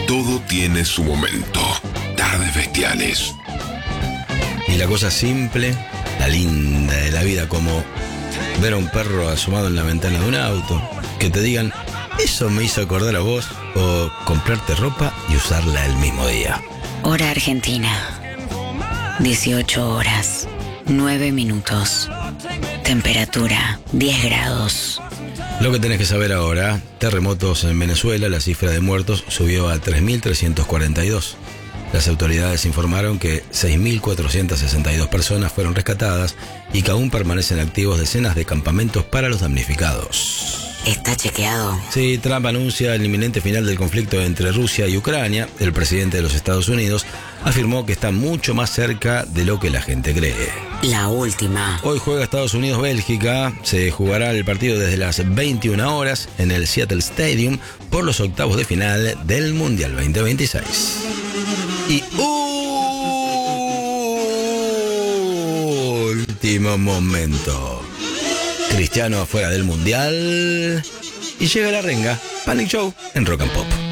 Todo tiene su momento. Tardes bestiales. Y la cosa simple, la linda de la vida, como ver a un perro asomado en la ventana de un auto, que te digan, eso me hizo acordar a vos, o comprarte ropa y usarla el mismo día. Hora Argentina. 18 horas, 9 minutos. Temperatura, 10 grados. Lo que tenés que saber ahora, terremotos en Venezuela, la cifra de muertos subió a 3.342. Las autoridades informaron que 6.462 personas fueron rescatadas y que aún permanecen activos decenas de campamentos para los damnificados. ¿Está chequeado? Sí, Trump anuncia el inminente final del conflicto entre Rusia y Ucrania. El presidente de los Estados Unidos afirmó que está mucho más cerca de lo que la gente cree. La última. Hoy juega Estados Unidos-Bélgica. Se jugará el partido desde las 21 horas en el Seattle Stadium por los octavos de final del Mundial 2026. Y último momento. Cristiano afuera del Mundial y llega la renga. Panic Show en Rock and Pop.